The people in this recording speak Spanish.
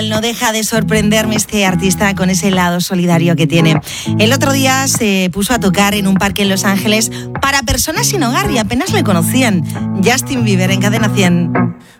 No deja de sorprenderme este artista con ese lado solidario que tiene. El otro día se puso a tocar en un parque en Los Ángeles para personas sin hogar y apenas le conocían. Justin Bieber en Cadena 100.